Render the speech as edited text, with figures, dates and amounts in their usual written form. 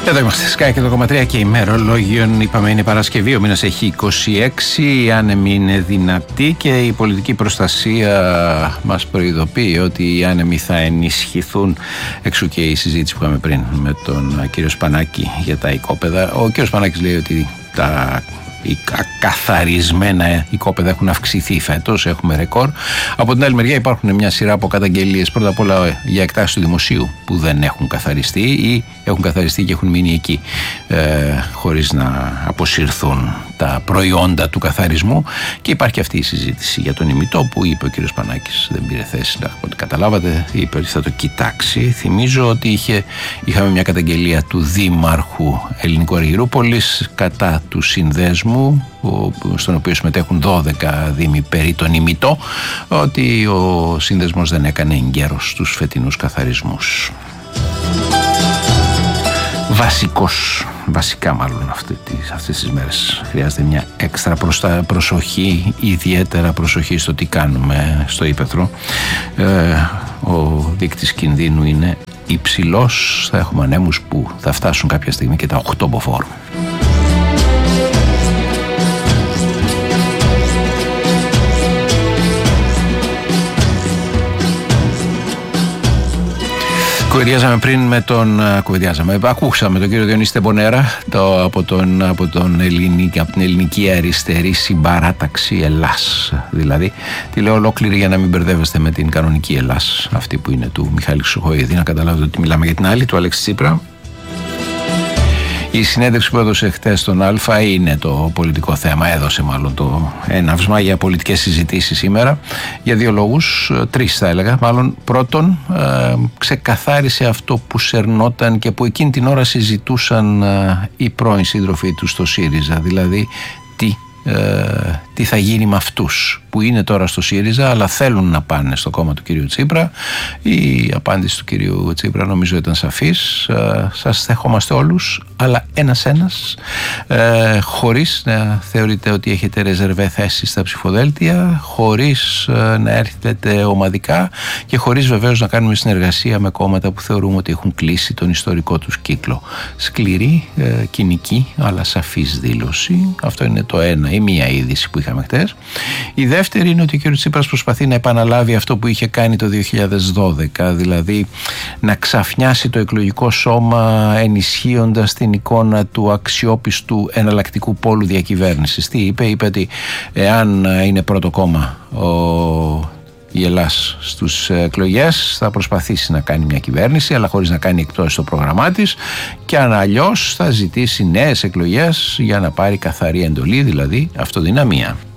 Εδώ είμαστε, Sky και το 103 και ημερολόγιον. Είπαμε είναι Παρασκευή, ο μήνας έχει 26, η άνεμη είναι δυνατή και η πολιτική προστασία μας προειδοποιεί ότι οι άνεμοι θα ενισχυθούν. Εξού και η συζήτηση που είχαμε πριν με τον κύριο Σπανάκη για τα οικόπεδα. Ο κύριος Σπανάκης λέει ότι οι καθαρισμένα οικόπεδα έχουν αυξηθεί φέτος, έχουμε ρεκόρ. Από την άλλη μεριά υπάρχουν μια σειρά από καταγγελίες, πρώτα απ' όλα για εκτάσεις του δημοσίου που δεν έχουν καθαριστεί ή έχουν καθαριστεί και έχουν μείνει εκεί χωρίς να αποσυρθούν τα προϊόντα του καθαρισμού. Και υπάρχει αυτή η συζήτηση για τον ημιτό που είπε ο κ. Πανάκης, δεν πήρε θέση, από ό,τι καταλάβατε, είπε ότι θα το κοιτάξει. Θυμίζω ότι είχαμε μια καταγγελία του Δήμαρχου Ελληνικού Αργυρούπολης κατά του συνδέσμου, στον οποίο συμμετέχουν 12 δήμοι περί τον ημιτό, ότι ο σύνδεσμος δεν έκανε εγκαίρος τους φετινούς καθαρισμούς. Βασικά μάλλον αυτές τις μέρες χρειάζεται μια έξτρα προσοχή, ιδιαίτερα προσοχή στο τι κάνουμε στο ύπαιθρο. Ο δείκτης κινδύνου είναι υψηλός, θα έχουμε ανέμους που θα φτάσουν κάποια στιγμή και τα 8 μποφόρ. Ακούσαμε τον κύριο Διονύση Τεμπονέρα από την ελληνική αριστερή συμπαράταξη Ελλάς. Δηλαδή, τη λέω ολόκληρη για να μην μπερδεύεστε με την κανονική Ελλάς, αυτή που είναι του Μιχάλη Χρυσοχοΐδη, να καταλάβετε ότι μιλάμε για την άλλη, του Αλέξη Τσίπρα. Η συνέντευξη που έδωσε χτες στον Α είναι το πολιτικό θέμα, έδωσε μάλλον το έναυσμα για πολιτικές συζητήσεις σήμερα, για δύο λόγους, τρεις θα έλεγα. Μάλλον πρώτον, ξεκαθάρισε αυτό που σερνόταν και που εκείνη την ώρα συζητούσαν οι πρώην σύντροφοι του στο ΣΥΡΙΖΑ, δηλαδή τι θα γίνει με αυτούς που είναι τώρα στο ΣΥΡΙΖΑ αλλά θέλουν να πάνε στο κόμμα του κυρίου Τσίπρα. Η απάντηση του κυρίου Τσίπρα νομίζω ήταν σαφής. Σας δεχόμαστε όλους, αλλά ένας-ένας, χωρίς να θεωρείτε ότι έχετε ρεζερβέ θέσεις στα ψηφοδέλτια, χωρίς να έρχεται ομαδικά και χωρίς βεβαίως να κάνουμε συνεργασία με κόμματα που θεωρούμε ότι έχουν κλείσει τον ιστορικό τους κύκλο. Σκληρή, κοινική, αλλά σαφής δήλωση. Αυτό είναι το ένα, η μία είδηση που είχαμε χτες. Η δεύτερη είναι ότι ο κ. Τσίπρας προσπαθεί να επαναλάβει αυτό που είχε κάνει το 2012, δηλαδή να ξαφνιάσει το εκλογικό σώμα ενισχύοντας την εικόνα του αξιόπιστου εναλλακτικού πόλου διακυβέρνησης. Τι είπε ότι εάν είναι πρώτο κόμμα η Ελλάς στους εκλογές θα προσπαθήσει να κάνει μια κυβέρνηση αλλά χωρίς να κάνει εκτός το πρόγραμμά της, και αν αλλιώς θα ζητήσει νέες εκλογές για να πάρει καθαρή εντολή, δηλαδή αυτοδυναμία.